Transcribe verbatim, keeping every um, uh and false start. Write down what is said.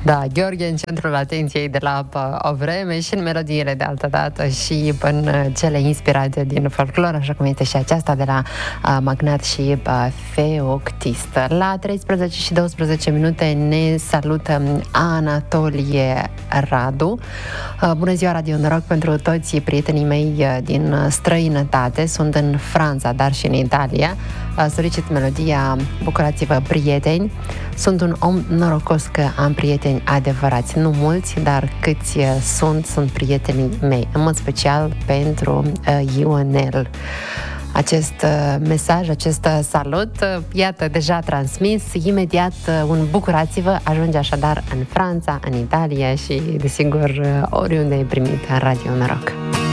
Da, Gheorghe în centrul atenției de la o vreme și în melodiile de altă dată și în cele inspirate din folclor, așa cum este și aceasta de la uh, Magnat și uh, Feoctist. La treisprezece și douăsprezece minute ne salută Anatolie Radu. Uh, bună ziua, Radio Noroc, pentru toți prietenii mei uh, din străinătate. Sunt în Franța, dar și în Italia. Uh, solicit melodia Bucurați-vă, prieteni. Sunt un om norocos că am prieteni adevărați, nu mulți, dar câți uh, sunt, sunt prietenii mei, în mod special pentru uh, Ionel. Acest uh, mesaj, acest uh, salut, uh, iată, deja transmis, imediat uh, un Bucurați-vă ajunge așadar în Franța, în Italia și, desigur, uh, oriunde e primit în Radio Noroc.